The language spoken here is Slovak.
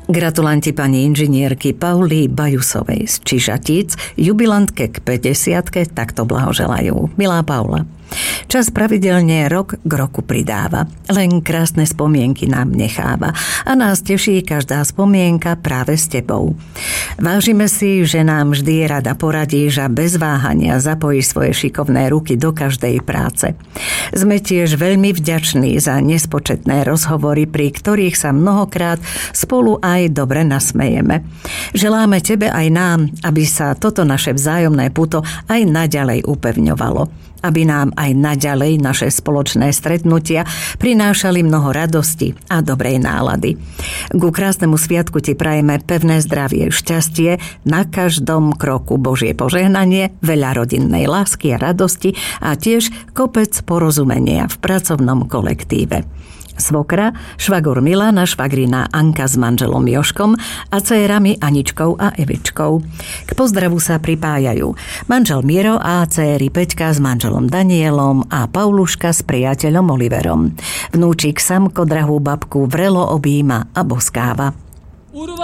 Gratulanti pani inžinierky Pauli Bajusovej z Čižatíc, jubilantke k 50-ke, takto blahoželajú. Milá Paula, čas pravidelne rok k roku pridáva. Len krásne spomienky nám necháva. A nás teší každá spomienka práve s tebou. Vážime si, že nám vždy rada poradíš a bez váhania zapojíš svoje šikovné ruky do každej práce. Sme tiež veľmi vďační za nespočetné rozhovory, pri ktorých sa mnohokrát spolu aj dobre nasmejeme. Želáme tebe aj nám, aby sa toto naše vzájomné puto aj naďalej upevňovalo. Aby nám aj naďalej naše spoločné stretnutia prinášali mnoho radosti a dobrej nálady. Ku krásnemu sviatku ti prajeme pevné zdravie, šťastie, na každom kroku Božie požehnanie, veľa rodinnej lásky a radosti a tiež kopec porozumenia v pracovnom kolektíve. Svokra, švagor Milan a švagrina Anka s manželom Jožkom a dcérami Aničkou a Evičkou. K pozdravu sa pripájajú manžel Miro a dcéry Peťka s manželom Danielom a Pauluška s priateľom Oliverom. Vnúčik Samko drahú babku vrelo objíma a boskáva.